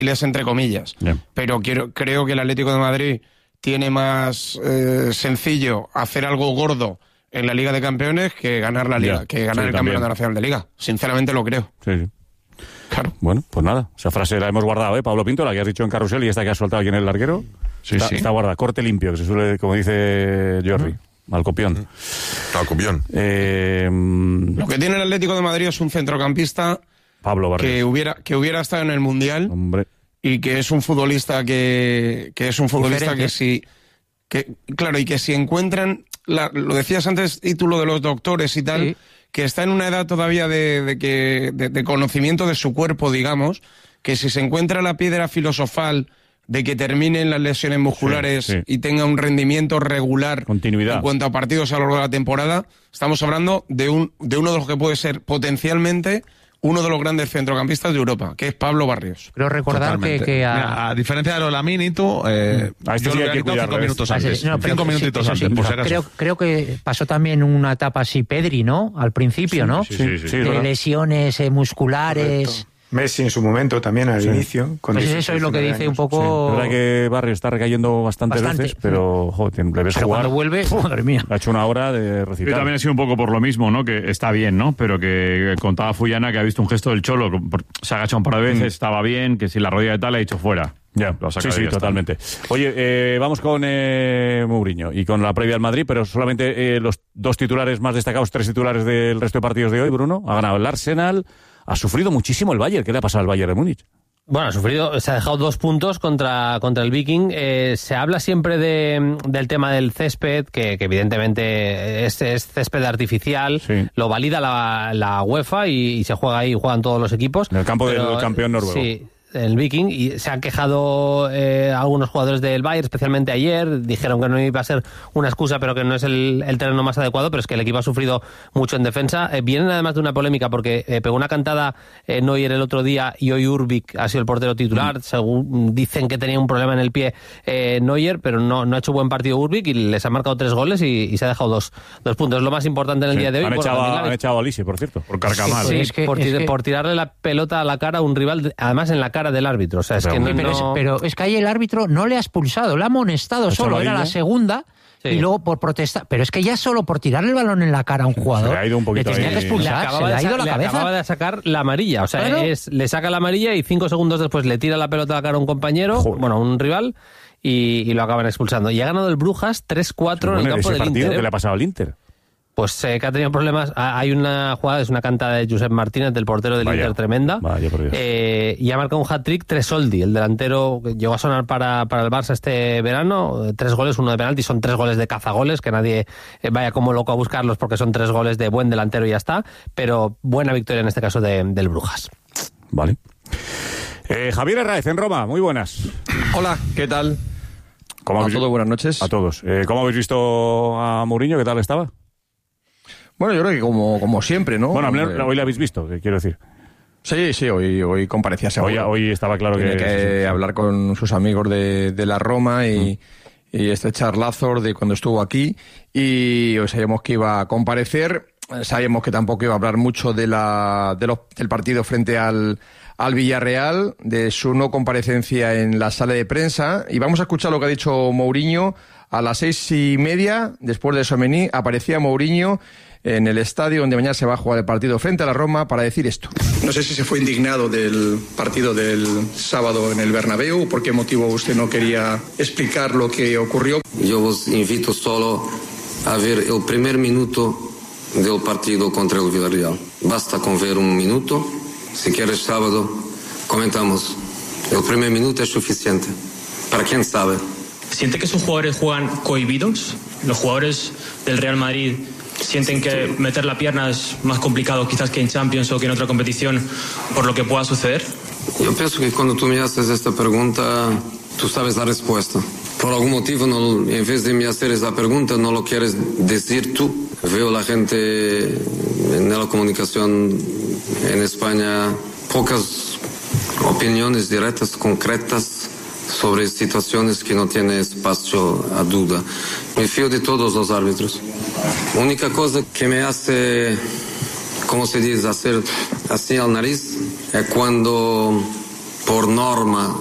entre comillas. Pero creo que el Atlético de Madrid tiene más sencillo hacer algo gordo en la Liga de Campeones que ganar la Liga, que ganar el Campeonato Nacional de Liga. Sinceramente lo creo. Sí. Claro. Bueno, pues nada, esa frase la hemos guardado, Pablo Pinto, la que has dicho en Carrusel y esta que has soltado aquí en el larguero. Está guardada, corte limpio, que se suele, como dice Jordi. Al copión. Lo que tiene el Atlético de Madrid es un centrocampista, Pablo Barrios, que hubiera estado en el Mundial. Hombre. Y que es un futbolista que es un futbolista diferente. Y que si encuentran, lo decías antes, título de los doctores y tal, que está en una edad todavía de conocimiento de su cuerpo, digamos, que si se encuentra la piedra filosofal de que terminen las lesiones musculares y tenga un rendimiento regular, continuidad en cuanto a partidos a lo largo de la temporada, estamos hablando de uno de los que puede ser potencialmente uno de los grandes centrocampistas de Europa, que es Pablo Barrios. Creo recordar que a diferencia de lo de Lamine y tú, a este yo sí lo hay que quitado cuidarlo, 5 minutos antes. 5 minutitos antes, por si acaso. Creo que pasó también una etapa así Pedri, ¿no? Al principio, ¿no? Sí, de lesiones musculares. Correcto. Messi en su momento también al inicio. Pues eso es lo que dice un poco. Es verdad que Barrios está recayendo bastantes veces, pero le ves jugar. Cuando vuelve, madre mía. Ha hecho una hora de recitar. Yo también ha sido un poco por lo mismo, ¿no? Que está bien, ¿no? Pero que contaba Fullana que ha visto un gesto del Cholo, se ha agachado un par de veces, estaba bien, que si la rodilla de tal le ha dicho fuera. Ya, sí, totalmente. Oye, vamos con Mourinho y con la previa al Madrid, pero solamente los 2 titulares más destacados, 3 titulares del resto de partidos de hoy, Bruno. Ha ganado el Arsenal, ha sufrido muchísimo el Bayern. ¿Qué le ha pasado al Bayern de Múnich? Bueno, se ha dejado 2 puntos contra el Viking. Se habla siempre del tema del césped, que evidentemente es césped artificial, lo valida la UEFA y se juega ahí, juegan todos los equipos. En el campo del campeón noruego. Sí. El Viking, y se han quejado algunos jugadores del Bayern, especialmente ayer, dijeron que no iba a ser una excusa, pero que no es el terreno más adecuado, pero es que el equipo ha sufrido mucho en defensa. Vienen además de una polémica porque pegó una cantada Neuer el otro día y hoy Urbik ha sido el portero titular, según dicen que tenía un problema en el pie Neuer, pero no ha hecho buen partido Urbik y les ha marcado 3 goles y se ha dejado 2 puntos. Es lo más importante en el día de hoy. Han echado a Lisi, por cierto, por carcamal. Sí, por tirarle la pelota a la cara a un rival, además en la cara del árbitro, o sea, es que pero es que ahí el árbitro no le ha expulsado, le ha amonestado solo, era la segunda. Y luego por protestar, pero es que ya solo por tirarle el balón en la cara a un jugador, se le ha ido un poquito, le tenía que expulsar, se le ha ido la cabeza. Acababa de sacar la amarilla, o sea, le saca la amarilla y 5 segundos después le tira la pelota a la cara a un compañero, a un rival, y lo acaban expulsando. Y ha ganado el Brujas 3-4 en el campo del Inter. ¿Qué le ha pasado al Inter? Pues que ha tenido problemas. Hay una jugada, es una cantada de Josep Martínez, del portero del Inter, tremenda. Y ha marcado un hat-trick Tresoldi, el delantero que llegó a sonar para el Barça este verano. 3 goles, 1 de penalti, son 3 goles de cazagoles, que nadie vaya como loco a buscarlos porque son 3 goles de buen delantero y ya está. Pero buena victoria en este caso del Brujas. Vale. Javier Herráez, en Roma, muy buenas. Hola, ¿qué tal? A todos, buenas noches. A todos. ¿Cómo habéis visto a Mourinho? ¿Qué tal estaba? Bueno, yo creo que como siempre, ¿no? Bueno, hoy lo habéis visto, quiero decir. Sí, hoy comparecía seguro. Hoy estaba claro Tiene que hablar con sus amigos de la Roma y este charlazo de cuando estuvo aquí. Y hoy sabíamos que iba a comparecer. Sabíamos que tampoco iba a hablar mucho del partido frente al Villarreal, de su no comparecencia en la sala de prensa. Y vamos a escuchar lo que ha dicho Mourinho. A las 6:30, después de Tchouaméni, aparecía Mourinho en el estadio donde mañana se va a jugar el partido frente a la Roma para decir esto. No sé si se fue indignado del partido del sábado en el Bernabéu, por qué motivo usted no quería explicar lo que ocurrió. Yo os invito solo a ver el primer minuto del partido contra el Villarreal. Basta con ver un minuto, si quieres sábado comentamos. El primer minuto es suficiente, para quien sabe. ¿Siente que sus jugadores juegan cohibidos? ¿Los jugadores del Real Madrid sienten que meter la pierna es más complicado quizás que en Champions o que en otra competición por lo que pueda suceder? Yo pienso que cuando tú me haces esta pregunta, tú sabes la respuesta. Por algún motivo, en vez de me hacer esa pregunta, no lo quieres decir tú. Veo la gente en la comunicación en España, pocas opiniones directas, concretas, sobre situaciones que no tienen espacio a duda. Me fío de todos los árbitros. La única cosa que me hace, como se dice, hacer así al nariz es cuando por norma